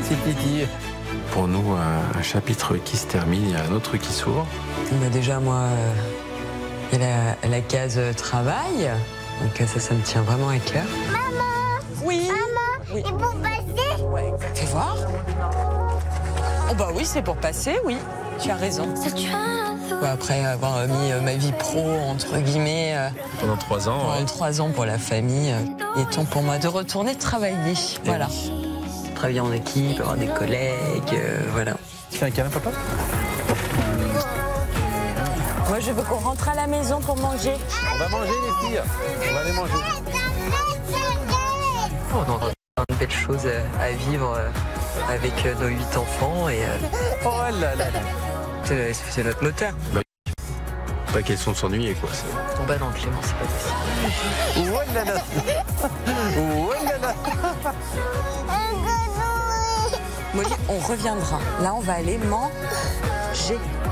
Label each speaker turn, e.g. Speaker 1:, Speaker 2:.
Speaker 1: c'est Titi. Pour nous, un chapitre qui se termine, il y a un autre qui s'ouvre.
Speaker 2: Bah déjà, moi, il y a la case travail. Donc ça me tient vraiment à cœur.
Speaker 3: Maman!
Speaker 2: Oui.
Speaker 3: Maman,
Speaker 2: Oui.
Speaker 3: c'est pour passer?
Speaker 2: Ouais, fais voir. Oh bah oui, c'est pour passer, oui. Tu as raison. Après avoir mis ma vie pro, entre guillemets,
Speaker 1: Pendant 3 ans.
Speaker 2: pendant 3 ans pour la famille, il est temps pour moi de retourner travailler. Voilà. Travailler en équipe, avoir des collègues, voilà.
Speaker 1: Tu fais un câlin, papa?
Speaker 4: Moi, je veux qu'on rentre à la maison pour manger.
Speaker 1: On va manger, les filles. On va aller manger.
Speaker 2: On a encore plein de belles choses à vivre avec nos 8 enfants et
Speaker 1: Oh là là.
Speaker 2: c'est notre moteur.
Speaker 1: Pas question de s'ennuyer, quoi.
Speaker 2: Tomber dans le Clément, c'est pas possible.
Speaker 1: Oh là là. Oh là là.
Speaker 2: Molly, on reviendra. Là, on va aller manger.